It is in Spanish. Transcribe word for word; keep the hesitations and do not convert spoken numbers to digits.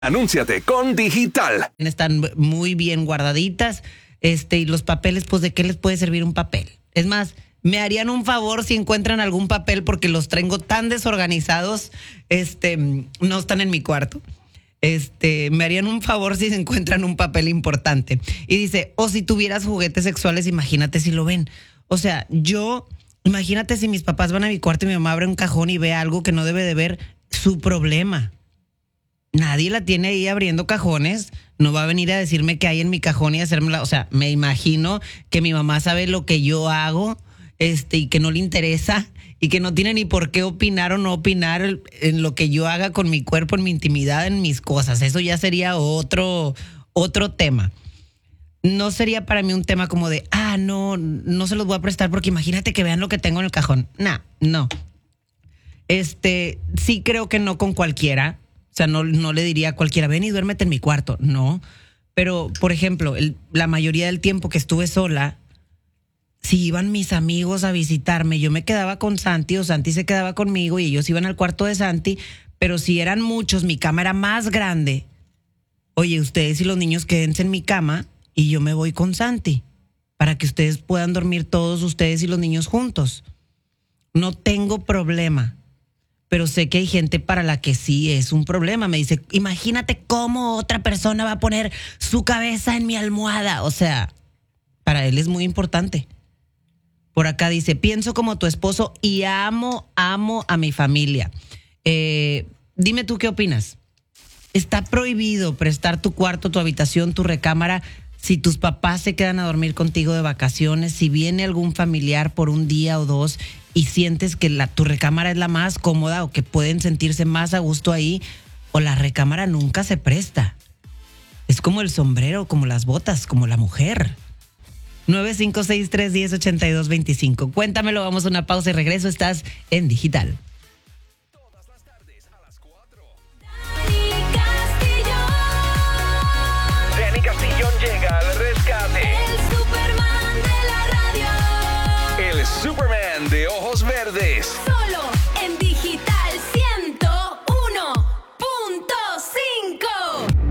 Anúnciate con Digital. Están muy bien guardaditas. Este, y los papeles, pues, ¿de qué les puede servir un papel? Es más, me harían un favor si encuentran algún papel, porque los tengo tan desorganizados, este, no están en mi cuarto. Este, me harían un favor si se encuentran un papel importante. Y dice, o si tuvieras juguetes sexuales, imagínate si lo ven. O sea, yo, imagínate si mis papás van a mi cuarto y mi mamá abre un cajón y ve algo que no debe de ver, su problema. Nadie la tiene ahí abriendo cajones. No va a venir a decirme qué hay en mi cajón y hacérmela. O sea, me imagino que mi mamá sabe lo que yo hago, este, y que no le interesa y que no tiene ni por qué opinar o no opinar en lo que yo haga con mi cuerpo, en mi intimidad, en mis cosas. Eso ya sería otro, otro tema. No sería para mí un tema como de, ah, no, no se los voy a prestar porque imagínate que vean lo que tengo en el cajón. Nah, no. Este, sí creo que no con cualquiera. O sea, no, no le diría a cualquiera, ven y duérmete en mi cuarto. No. Pero, por ejemplo, el, la mayoría del tiempo que estuve sola, si iban mis amigos a visitarme, yo me quedaba con Santi o Santi se quedaba conmigo y ellos iban al cuarto de Santi. Pero si eran muchos, mi cama era más grande. Oye, ustedes y los niños quédense en mi cama y yo me voy con Santi para que ustedes puedan dormir todos ustedes y los niños juntos. No tengo problema. Pero sé que hay gente para la que sí es un problema. Me dice, imagínate cómo otra persona va a poner su cabeza en mi almohada. O sea, para él es muy importante. Por acá dice, pienso como tu esposo y amo, amo a mi familia. Eh, dime tú qué opinas. ¿Está prohibido prestar tu cuarto, tu habitación, tu recámara si tus papás se quedan a dormir contigo de vacaciones? Si viene algún familiar por un día o dos y sientes que la, tu recámara es la más cómoda o que pueden sentirse más a gusto ahí, o la recámara nunca se presta. Es como el sombrero, como las botas, como la mujer. nueve cinco seis tres uno cero ocho dos dos cinco. Cuéntamelo, vamos a una pausa y regreso. Estás en Digital. Todas las tardes a las cuatro. Danny Castillón llega al rescate. El Superman de la radio. El Superman de ojos verdes. Solo en